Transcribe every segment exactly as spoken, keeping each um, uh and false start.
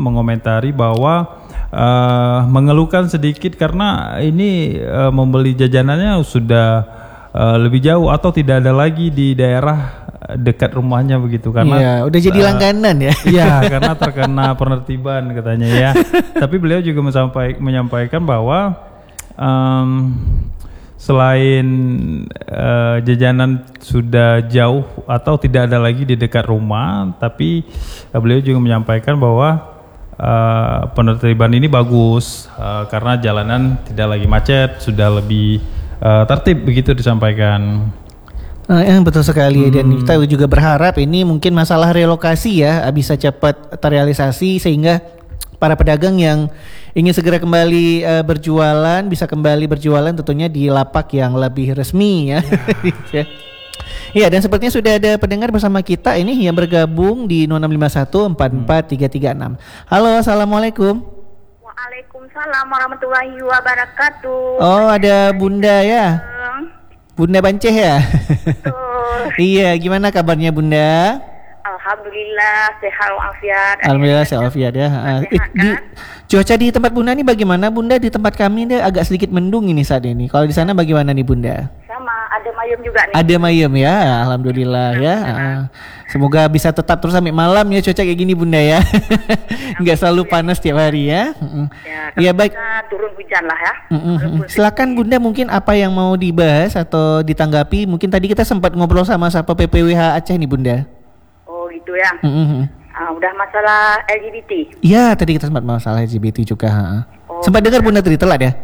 mengomentari bahwa uh, mengeluhkan sedikit karena ini uh, membeli jajanannya sudah uh, lebih jauh atau tidak ada lagi di daerah dekat rumahnya begitu karena iya, udah jadi uh, langganan ya. Iya, karena terkena penertiban katanya ya. Tapi beliau juga menyampaikan, menyampaikan bahwa um, selain uh, jajanan sudah jauh atau tidak ada lagi di dekat rumah, tapi uh, beliau juga menyampaikan bahwa uh, penertiban ini bagus uh, karena jalanan tidak lagi macet, sudah lebih uh, tertib begitu disampaikan. Nah, yang betul sekali hmm. dan kita juga berharap ini mungkin masalah relokasi ya bisa cepat terrealisasi sehingga para pedagang yang ingin segera kembali uh, berjualan bisa kembali berjualan tentunya di lapak yang lebih resmi ya. Ya. Ya, dan sepertinya sudah ada pendengar bersama kita ini yang bergabung di nol enam lima satu empat empat tiga tiga enam. Halo, assalamualaikum. Waalaikumsalam warahmatullahi wabarakatuh. Oh, ada Bunda ya. Bunda Banceh ya? Betul. Iya, gimana kabarnya Bunda? Alhamdulillah sehat walafiat. Alhamdulillah sehat walafiat ya. Sehat, eh, di, cuaca di tempat Bunda ini bagaimana Bunda? Di tempat kami ini agak sedikit mendung ini saat ini. Kalau di sana bagaimana nih Bunda? Sama, ada mayem juga nih. Ada mayem ya, alhamdulillah ya. Uh, semoga bisa tetap terus sampai malam ya cuaca kayak gini Bunda ya. Enggak selalu panas tiap hari ya. Uh, ya, ya baik. Turun hujan lah ya. Uh, uh, uh. Silakan Bunda mungkin apa yang mau dibahas atau ditanggapi. Mungkin tadi kita sempat ngobrol sama Satpol P P W H Aceh nih Bunda. Oh gitu ya. Uh, uh, uh. Uh, udah masalah L G B T. Iya, tadi kita sempat masalah L G B T juga. Oh, sempat dengar Bunda tadi telat ya?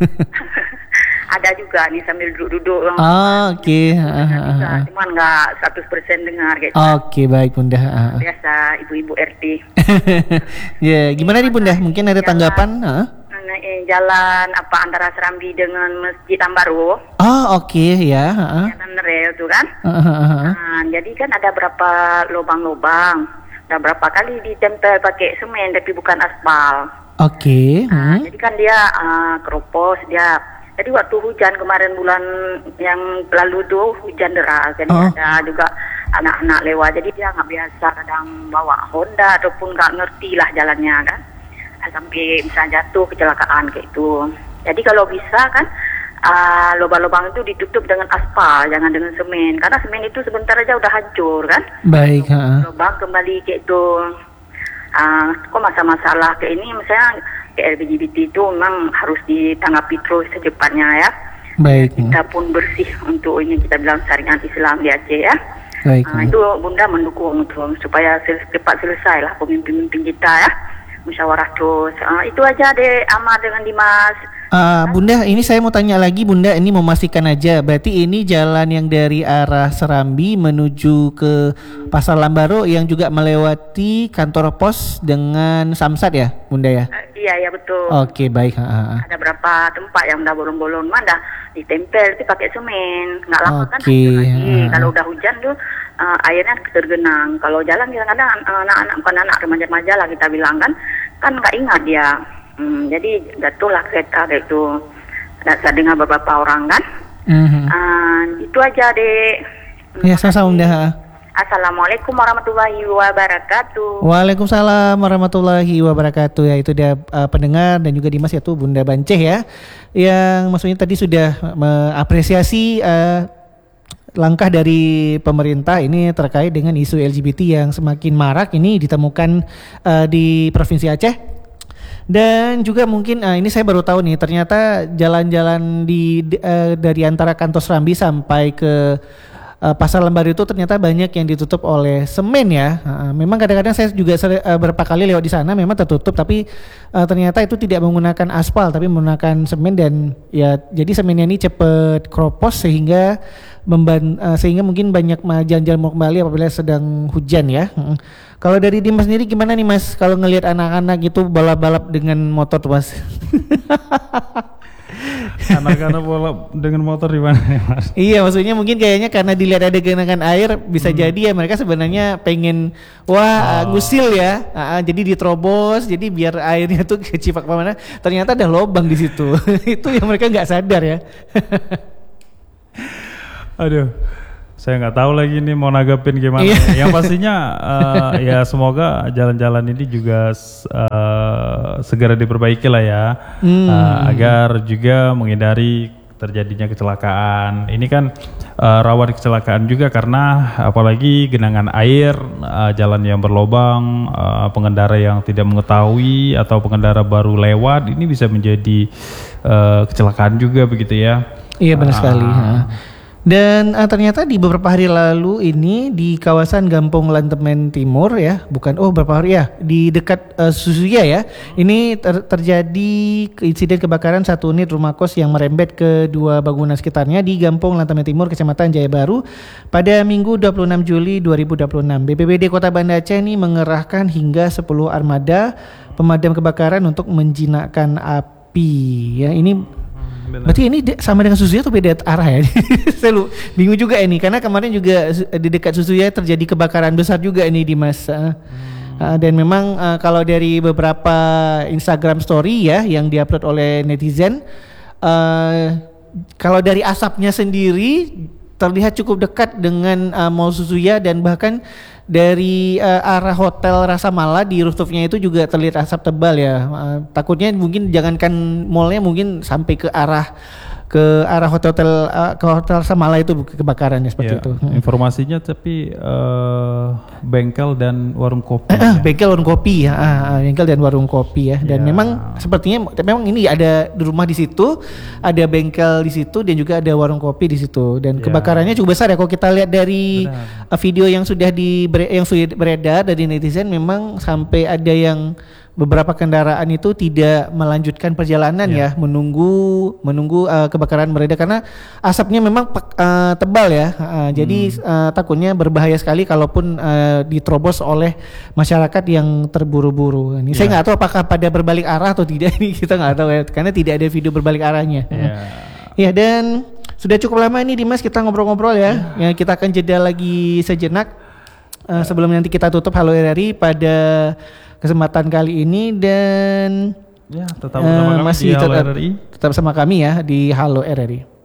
Ada juga nih sambil duduk-duduk. Oh, oke. Okay. Cuman nggak seratus persen dengar gitu. Oke, okay, baik Bunda. Biasa ibu-ibu R T. Ya, yeah, gimana nih Bunda? Mungkin ada tanggapan? Jalan, jalan apa antara Serambi dengan Masjid Ambaru. Oh, oke okay, ya. Uh-huh. Jalan rel tuh kan. Uh-huh. Nah, jadi kan ada berapa lubang-lubang. Ada berapa kali ditempel pakai semen tapi bukan aspal. Oke. Okay. Nah, Hmm. jadi kan dia uh, keropos dia. Jadi waktu hujan kemarin bulan yang lalu tuh hujan deras, jadi oh. ada juga anak-anak lewat, jadi dia nggak biasa kadang bawa Honda ataupun nggak ngerti lah jalannya kan, sampai misalnya jatuh kecelakaan kayak itu. Jadi kalau bisa kan uh, lubang-lubang itu ditutup dengan aspal, jangan dengan semen, karena semen itu sebentar aja udah hancur kan. Baik. Ha. Lubang kembali kayak itu. Uh, kok masalah-masalah kayak ini misalnya L G B T itu memang harus ditanggapi terus secepatnya ya. Baik. Kita pun bersih untuk ini kita bilang syariat Islam di Aceh ya. Baik. Uh, itu Bunda mendukung untuk supaya cepat selesai lah pemimpin-pemimpin kita ya. Musyawarah terus. Uh, itu aja deh Ama dengan Dimas. Uh, Bunda, ini saya mau tanya lagi Bunda, ini memastikan aja, berarti ini jalan yang dari arah Serambi menuju ke Pasar Lambaro yang juga melewati kantor pos dengan Samsat ya Bunda ya? Uh, iya ya betul. Oke, okay, baik. Uh, uh. Ada berapa tempat yang udah bolong-bolong, mana ditempel itu pakai semen, nggak lama kan okay. lagi. Uh. Kalau udah hujan tuh uh, airnya tergenang. Kalau jalan kadang-kadang anak-anak bukan anak remaja-remaja lah kita bilang kan, kan nggak ingat dia. Hmm, jadi jatuhlah kereta kayak itu. Saya dengar beberapa orang kan. Mm-hmm. Uh, itu aja deh. Ya, sama-sama Bunda. Assalamualaikum warahmatullahi wabarakatuh. Waalaikumsalam warahmatullahi wabarakatuh. Ya, itu dia uh, pendengar dan juga Dimas ya tuh Bunda Banceh ya, yang maksudnya tadi sudah mengapresiasi uh, langkah dari pemerintah ini terkait dengan isu L G B T yang semakin marak ini ditemukan uh, di Provinsi Aceh. Dan juga mungkin uh, ini saya baru tahu nih ternyata jalan-jalan di uh, dari antara kantor Serambi sampai ke uh, Pasar Lambaro itu ternyata banyak yang ditutup oleh semen ya. Uh, memang kadang-kadang saya juga seri, uh, berapa kali lewat di sana memang tertutup, tapi uh, ternyata itu tidak menggunakan aspal tapi menggunakan semen, dan ya jadi semennya ini cepat keropos sehingga memban uh, sehingga mungkin banyak jalan-jalan mau kembali apabila sedang hujan ya. Uh, Kalau dari Dimas sendiri gimana nih Mas? Kalau ngelihat anak-anak itu balap-balap dengan motor tuh Mas? Anak-anak balap dengan motor di mana ya Mas? Iya, maksudnya mungkin kayaknya karena dilihat ada genangan air bisa hmm. jadi ya mereka sebenarnya pengen wah oh. ngusil ya. Uh, jadi diterobos, jadi biar airnya tuh kecipak kemana. Ternyata ada lubang di situ. Itu yang mereka nggak sadar ya. Aduh. Saya nggak tahu lagi nih mau nanggepin gimana. Yang pastinya uh, ya semoga jalan-jalan ini juga uh, segera diperbaiki lah ya, hmm. uh, agar juga menghindari terjadinya kecelakaan. Ini kan uh, rawan kecelakaan juga karena apalagi genangan air, uh, jalan yang berlobang, uh, pengendara yang tidak mengetahui atau pengendara baru lewat, ini bisa menjadi uh, kecelakaan juga begitu ya. Iya benar uh, sekali. Ha. Dan uh, ternyata di beberapa hari lalu ini di kawasan Gampong Lantemen Timur ya, bukan oh beberapa hari ya, di dekat uh, Susuya ya, ini ter- terjadi insiden kebakaran satu unit rumah kos yang merembet ke dua bangunan sekitarnya di Gampong Lantemen Timur, Kecamatan Jaya Baru pada Minggu dua puluh enam Juli dua ribu dua puluh enam. B P B D Kota Banda Aceh ini mengerahkan hingga sepuluh armada pemadam kebakaran untuk menjinakkan api. Ya ini benar. Berarti ini sama dengan Susuya atau beda arah ya? Saya lu bingung juga ini karena kemarin juga di dekat Susuya terjadi kebakaran besar juga ini di masa. Hmm. Uh, dan memang uh, kalau dari beberapa Instagram story ya yang diupload oleh netizen, uh, kalau dari asapnya sendiri terlihat cukup dekat dengan uh, Mall Susuya dan bahkan dari uh, arah Hotel Rasa Mala di rooftopnya itu juga terlihat asap tebal ya. Uh, takutnya mungkin jangankan mallnya mungkin sampai ke arah ke arah hotel uh, ke Hotel Rasa Mala itu kebakaran ya seperti ya, itu. Informasinya tapi uh, bengkel dan warung kopi. Uh, ya. Bengkel warung kopi ya, uh, bengkel dan warung kopi ya. Dan ya. memang sepertinya memang ini ada di rumah di situ, ada bengkel di situ dan juga ada warung kopi di situ. Dan ya. kebakarannya cukup besar ya kalau kita lihat dari uh, video yang sudah di yang sudah beredar dari netizen, memang sampai ada yang beberapa kendaraan itu tidak melanjutkan perjalanan yeah. ya, menunggu menunggu uh, kebakaran mereda karena asapnya memang uh, tebal ya. Uh, hmm. Jadi uh, takutnya berbahaya sekali kalaupun uh, diterobos oleh masyarakat yang terburu-buru. Ini yeah. saya nggak tahu apakah pada berbalik arah atau tidak, ini kita nggak tahu ya karena tidak ada video berbalik arahnya. Yeah. Ya dan sudah cukup lama ini Dimas kita ngobrol-ngobrol ya. Yeah. Ya kita akan jeda lagi sejenak uh, sebelum nanti kita tutup Halo R R I pada kesempatan kali ini dan ya tetap bersama uh, kami masih di Halo tetap, R R I. Tetap sama kami ya di Halo R R I.